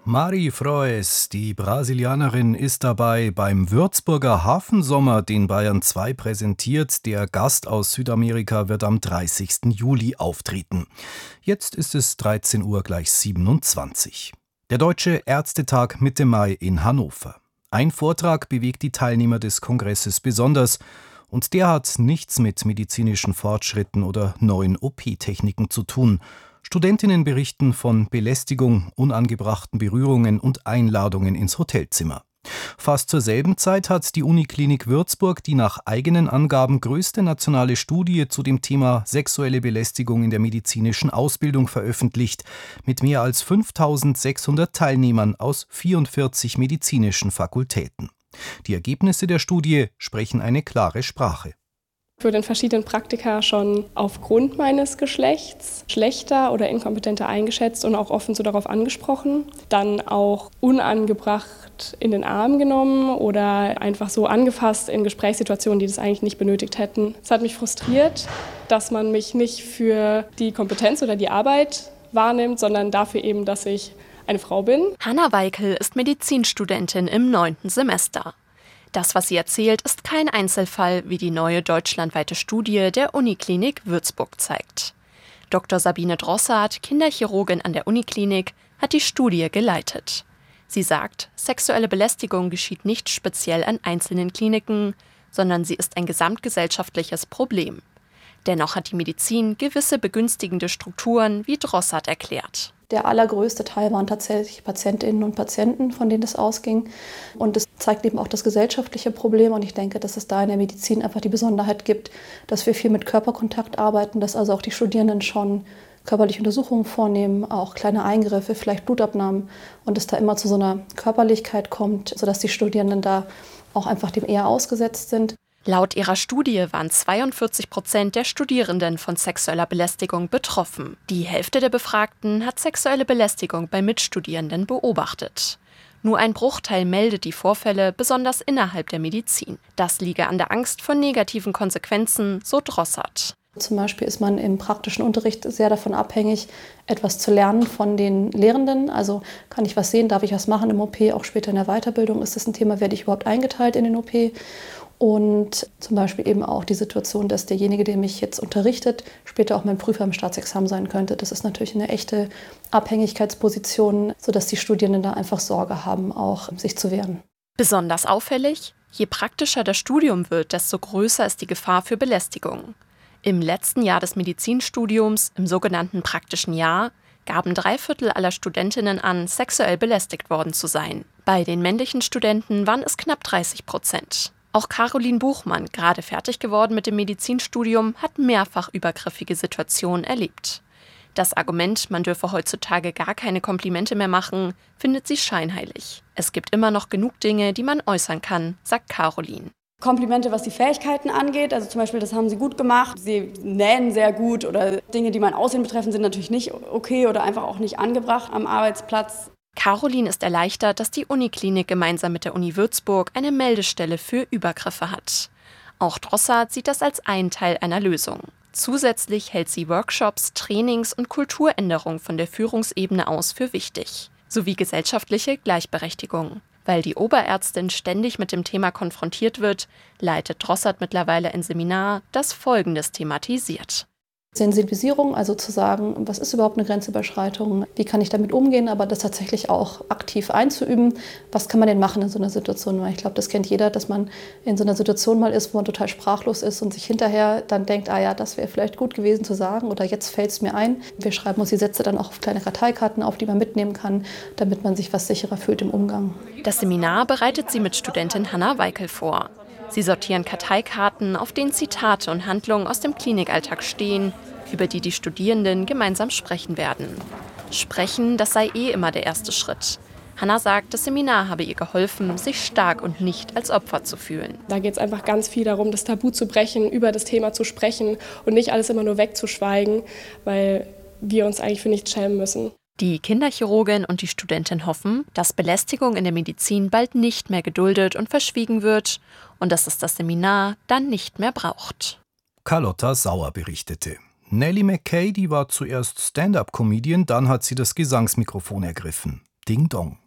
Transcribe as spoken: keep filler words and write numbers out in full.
Mari Froes, die Brasilianerin, ist dabei beim Würzburger Hafensommer, den Bayern zwei präsentiert. Der Gast aus Südamerika wird am dreißigsten Juli auftreten. Jetzt ist es dreizehn Uhr gleich siebenundzwanzig. Der Deutsche Ärztetag Mitte Mai in Hannover. Ein Vortrag bewegt die Teilnehmer des Kongresses besonders. Und der hat nichts mit medizinischen Fortschritten oder neuen O P-Techniken zu tun. Studentinnen berichten von Belästigung, unangebrachten Berührungen und Einladungen ins Hotelzimmer. Fast zur selben Zeit hat die Uniklinik Würzburg die nach eigenen Angaben größte nationale Studie zu dem Thema sexuelle Belästigung in der medizinischen Ausbildung veröffentlicht, mit mehr als fünftausendsechshundert Teilnehmern aus vierundvierzig medizinischen Fakultäten. Die Ergebnisse der Studie sprechen eine klare Sprache. Ich wurde in verschiedenen Praktika schon aufgrund meines Geschlechts schlechter oder inkompetenter eingeschätzt und auch offen so darauf angesprochen. Dann auch unangebracht in den Arm genommen oder einfach so angefasst in Gesprächssituationen, die das eigentlich nicht benötigt hätten. Es hat mich frustriert, dass man mich nicht für die Kompetenz oder die Arbeit wahrnimmt, sondern dafür eben, dass ich eine Frau bin. Hanna Weikel ist Medizinstudentin im neunten Semester. Das, was sie erzählt, ist kein Einzelfall, wie die neue deutschlandweite Studie der Uniklinik Würzburg zeigt. Doktor Sabine Drossard, Kinderchirurgin an der Uniklinik, hat die Studie geleitet. Sie sagt, sexuelle Belästigung geschieht nicht speziell an einzelnen Kliniken, sondern sie ist ein gesamtgesellschaftliches Problem. Dennoch hat die Medizin gewisse begünstigende Strukturen, wie Drossard erklärt. Der allergrößte Teil waren tatsächlich Patientinnen und Patienten, von denen es ausging. Und es zeigt eben auch das gesellschaftliche Problem. Und ich denke, dass es da in der Medizin einfach die Besonderheit gibt, dass wir viel mit Körperkontakt arbeiten, dass also auch die Studierenden schon körperliche Untersuchungen vornehmen, auch kleine Eingriffe, vielleicht Blutabnahmen. Und es da immer zu so einer Körperlichkeit kommt, sodass die Studierenden da auch einfach dem eher ausgesetzt sind. Laut ihrer Studie waren zweiundvierzig Prozent der Studierenden von sexueller Belästigung betroffen. Die Hälfte der Befragten hat sexuelle Belästigung bei Mitstudierenden beobachtet. Nur ein Bruchteil meldet die Vorfälle, besonders innerhalb der Medizin. Das liege an der Angst vor negativen Konsequenzen, so Drossard. Zum Beispiel ist man im praktischen Unterricht sehr davon abhängig, etwas zu lernen von den Lehrenden. Also kann ich was sehen, darf ich was machen im O P, auch später in der Weiterbildung ist das ein Thema, werde ich überhaupt eingeteilt in den O P. Und zum Beispiel eben auch die Situation, dass derjenige, der mich jetzt unterrichtet, später auch mein Prüfer im Staatsexamen sein könnte. Das ist natürlich eine echte Abhängigkeitsposition, sodass die Studierenden da einfach Sorge haben, auch sich zu wehren. Besonders auffällig, je praktischer das Studium wird, desto größer ist die Gefahr für Belästigung. Im letzten Jahr des Medizinstudiums, im sogenannten praktischen Jahr, gaben drei Viertel aller Studentinnen an, sexuell belästigt worden zu sein. Bei den männlichen Studenten waren es knapp dreißig Prozent. Auch Caroline Buchmann, gerade fertig geworden mit dem Medizinstudium, hat mehrfach übergriffige Situationen erlebt. Das Argument, man dürfe heutzutage gar keine Komplimente mehr machen, findet sie scheinheilig. Es gibt immer noch genug Dinge, die man äußern kann, sagt Caroline. Komplimente, was die Fähigkeiten angeht, also zum Beispiel, das haben sie gut gemacht, sie nähen sehr gut oder Dinge, die mein Aussehen betreffen, sind natürlich nicht okay oder einfach auch nicht angebracht am Arbeitsplatz. Caroline ist erleichtert, dass die Uniklinik gemeinsam mit der Uni Würzburg eine Meldestelle für Übergriffe hat. Auch Drossard sieht das als einen Teil einer Lösung. Zusätzlich hält sie Workshops, Trainings und Kulturänderung von der Führungsebene aus für wichtig, sowie gesellschaftliche Gleichberechtigung. Weil die Oberärztin ständig mit dem Thema konfrontiert wird, leitet Drossard mittlerweile ein Seminar, das Folgendes thematisiert. Sensibilisierung, also zu sagen, was ist überhaupt eine Grenzüberschreitung, wie kann ich damit umgehen, aber das tatsächlich auch aktiv einzuüben. Was kann man denn machen in so einer Situation? Weil ich glaube, das kennt jeder, dass man in so einer Situation mal ist, wo man total sprachlos ist und sich hinterher dann denkt, ah ja, das wäre vielleicht gut gewesen zu sagen oder jetzt fällt es mir ein. Wir schreiben uns die Sätze dann auch auf kleine Karteikarten auf, die man mitnehmen kann, damit man sich was sicherer fühlt im Umgang. Das Seminar bereitet sie mit Studentin Hanna Weikel vor. Sie sortieren Karteikarten, auf denen Zitate und Handlungen aus dem Klinikalltag stehen, über die die Studierenden gemeinsam sprechen werden. Sprechen, das sei eh immer der erste Schritt. Hanna sagt, das Seminar habe ihr geholfen, sich stark und nicht als Opfer zu fühlen. Da geht es einfach ganz viel darum, das Tabu zu brechen, über das Thema zu sprechen und nicht alles immer nur wegzuschweigen, weil wir uns eigentlich für nichts schämen müssen. Die Kinderchirurgin und die Studentin hoffen, dass Belästigung in der Medizin bald nicht mehr geduldet und verschwiegen wird und dass es das Seminar dann nicht mehr braucht. Carlotta Sauer berichtete. Nellie McKay, die war zuerst Stand-up-Comedian, dann hat sie das Gesangsmikrofon ergriffen. Ding Dong.